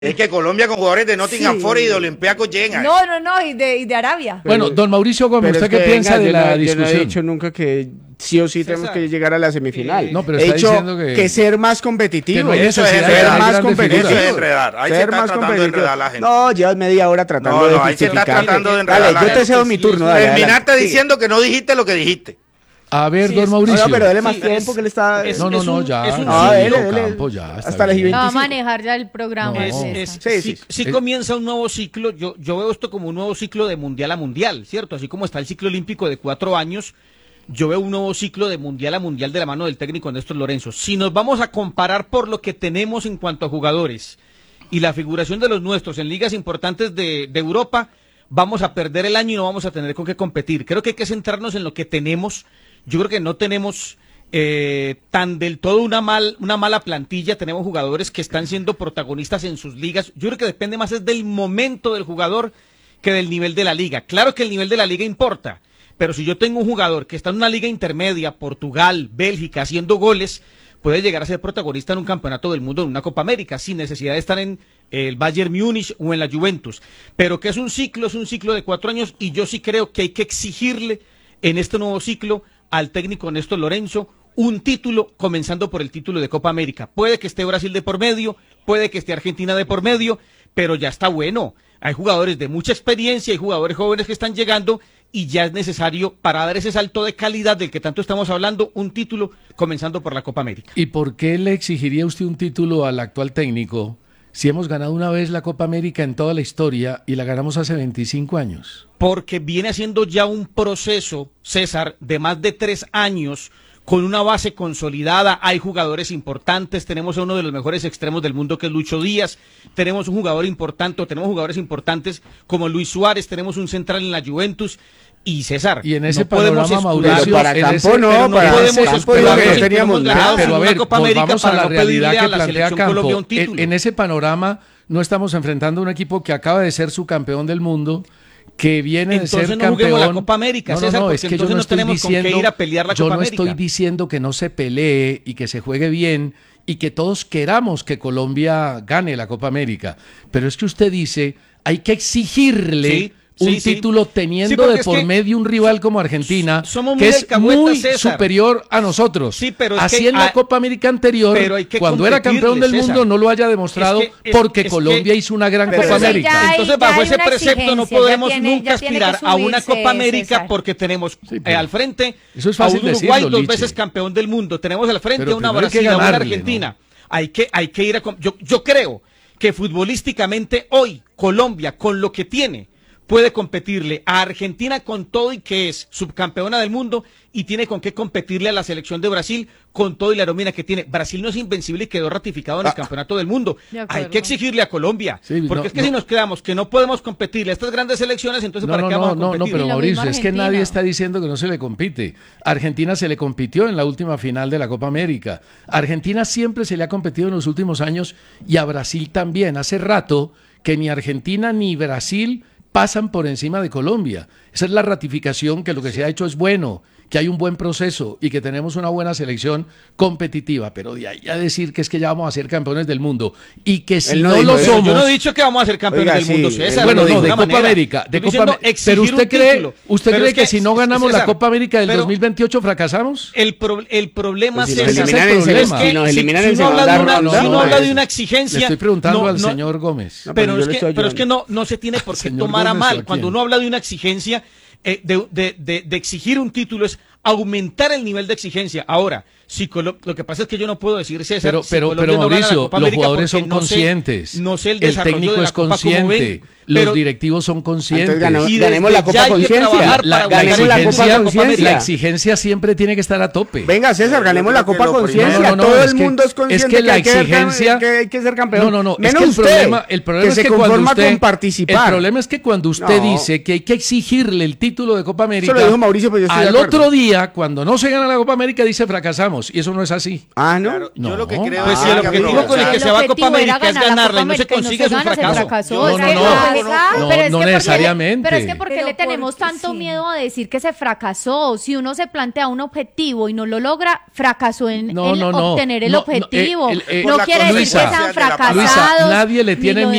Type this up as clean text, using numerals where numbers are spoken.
Es que Colombia con jugadores de Nottingham Sí. Forest y de Olympiacos llega. No, y de Arabia. Bueno, don Mauricio Gómez, Pero ¿usted es qué que, piensa venga, de la Yo no discusión? he dicho nunca que sí o sí tenemos que llegar a la semifinal. No, pero he está dicho diciendo que ser más competitivo. que no hay Eso es necesidad de enredar, ser más grandes competitivo. Eso es figuras. enredar. Ahí se Ser está más tratando de competitivo. enredar a la gente. No, llevas media hora tratando No, de ahí se está justificar. tratando de enredar a Dale, la yo te gente. cedo mi turno. Dale, Terminaste adelante. diciendo que no dijiste lo que dijiste. A ver, Sí, don es- Mauricio. No, pero dale más Sí, tiempo es- que le está... es- No, ya. es un No, ciclo, dele. Campo, ya, está Hasta las bien. No, va a 25. manejar ya el programa. No. César. Sí. Si comienza un nuevo ciclo, yo veo esto como un nuevo ciclo de mundial a mundial, ¿cierto? Así como está el ciclo olímpico de 4 años, yo veo un nuevo ciclo de mundial a mundial de la mano del técnico Néstor Lorenzo. Si nos vamos a comparar por lo que tenemos en cuanto a jugadores y la figuración de los nuestros en ligas importantes de Europa, vamos a perder el año y no vamos a tener con qué competir. Creo que hay que centrarnos en lo que tenemos. Yo creo que no tenemos tan del todo una mala plantilla. Tenemos jugadores que están siendo protagonistas en sus ligas. Yo creo que depende más es del momento del jugador que del nivel de la liga. Claro que el nivel de la liga importa, pero si yo tengo un jugador que está en una liga intermedia, Portugal, Bélgica, haciendo goles, puede llegar a ser protagonista en un campeonato del mundo, en una Copa América, sin necesidad de estar en el Bayern Múnich o en la Juventus. Pero que es un ciclo de 4 años, y yo sí creo que hay que exigirle en este nuevo ciclo al técnico Néstor Lorenzo un título, comenzando por el título de Copa América. Puede que esté Brasil de por medio, puede que esté Argentina de por medio, pero ya está bueno. Hay jugadores de mucha experiencia, hay jugadores jóvenes que están llegando y ya es necesario, para dar ese salto de calidad del que tanto estamos hablando, un título comenzando por la Copa América. ¿Y por qué le exigiría usted un título al actual técnico si hemos ganado una vez la Copa América en toda la historia y la ganamos hace 25 años? Porque viene haciendo ya un proceso, César, de más de 3 años, con una base consolidada. Hay jugadores importantes, tenemos a uno de los mejores extremos del mundo que es Lucho Díaz, tenemos un jugador importante, tenemos jugadores importantes como Luis Suárez, tenemos un central en la Juventus. Y César, y en ese no podemos panorama, escudar- Mauricio, Pero para en Campo ese- no, pero para podemos Campo escudar no que teníamos tenemos nada. ganados pero a en ver, una Copa América volvamos a para la no realidad pedirle que a la plantea selección Colombia Campo. un título. En ese panorama no estamos enfrentando a un equipo que acaba de ser su campeón del mundo, que viene de Entonces ser no juguemos campeón. la Copa América, No, César, porque es que yo entonces no no estoy tenemos con qué diciendo, ir a pelear la yo Copa no estoy América. diciendo que no se pelee y que se juegue bien y que todos queramos que Colombia gane la Copa América, pero es que usted dice, hay que exigirle Sí, un sí. título Sí, teniendo porque de es por que medio un rival como Argentina, somos muy que es alcahuetas, muy César. superior a nosotros. Sí, pero es así que en la hay- Copa América anterior, pero hay que cuando era campeón del competirle, mundo, César. no lo haya demostrado porque es que- Colombia hizo una gran Pero Copa sí, América. ya hay- Entonces, bajo hay ese una precepto, no exigencia, podemos ya tiene- nunca ya tiene que aspirar a una subirse, Copa América, César. porque tenemos Sí, pero al frente eso es a fácil un Uruguay decirlo, 2 Liche. veces campeón del mundo, tenemos al frente Pero a una primero hay que Brasil, a una ganarle, Argentina. ¿no? Hay que ir a... Yo creo que futbolísticamente hoy Colombia, con lo que tiene, puede competirle a Argentina con todo y que es subcampeona del mundo, y tiene con qué competirle a la selección de Brasil con todo y la nómina que tiene. Brasil no es invencible y quedó ratificado en el campeonato del mundo. De acuerdo. Hay que exigirle a Colombia, Sí, porque no, es que no. si nos quedamos que no podemos competirle a estas grandes selecciones, entonces ¿para qué vamos a competir? pero Y lo Mauricio, mismo es que Argentina. nadie está diciendo que no se le compite. Argentina se le compitió en la última final de la Copa América. Argentina siempre se le ha competido en los últimos años y a Brasil también. Hace rato que ni Argentina ni Brasil pasan por encima de Colombia. Esa es la ratificación que lo que se ha hecho es bueno, que hay un buen proceso y que tenemos una buena selección competitiva, pero de ahí a decir que es que ya vamos a ser campeones del mundo y que si Él no no, dijo lo eso. somos... Yo no he dicho que vamos a ser campeones Oiga, del mundo, sí, César. Bueno, lo no, digo de una Copa manera. América, de Estoy Copa diciendo América. exigir Pero un título. ¿usted Pero cree es que si no ganamos la César, Copa América del pero 2028 fracasamos? el problema, Pues si nos César, eliminan es en que seg- si nos eliminan si en uno habla segunda de una- ronda, si uno no, habla es- de una exigencia, Le estoy preguntando no, al no, señor Gómez. No, pero yo es le que, estoy pero es que ayudando. no se tiene por qué Señor tomar a Gómez, ¿o a mal. Cuando quién? uno habla de una exigencia, de exigir un título, es aumentar el nivel de exigencia. Ahora, si lo que pasa es que yo no puedo decir, César, Pero, si pero, Colombia pero no gana la Mauricio, Copa los América jugadores porque son no sé- conscientes. No sé el el desarrollo técnico de la es Copa como consciente. ven, Los pero- directivos son conscientes. Entonces Y ganemos desde la Copa ya hay que Conciencia. trabajar para Ganemos ganar la Copa Conciencia. La exigencia siempre tiene que estar a tope. Venga, César, ganemos la creo que Copa lo Conciencia. primero- No, no, no, Todo es el que- mundo es es consciente que la hay ser exigencia- que hay que ser campeón. No, es Menos que el usted, problema que es se que cuando conforma usted, con participar. el problema es que cuando usted No. dice que hay que exigirle el título de Copa América, Eso lo dijo Mauricio, pero yo estoy de al acuerdo. otro día, cuando no se gana la Copa América, dice fracasamos. ganamos, y eso no es así. Ah, ¿no? Claro, No. yo lo que creo Pues es si el que objetivo con el que El se va a Copa objetivo era América es ganar la ganarla y Copa no se América y no consigue, se es un gana, se fracaso. fracasó. No, Es no, que no. fracasó. No, no necesariamente. Pero es que porque Pero le tenemos porque tanto sí. miedo a decir que se fracasó. Si uno se plantea un objetivo y no lo logra, fracasó en No, no, no. obtener el No, no, objetivo. por No la quiere decir Luisa, que sean consecuencia de la fracasados. Luisa, nadie le ni tiene lo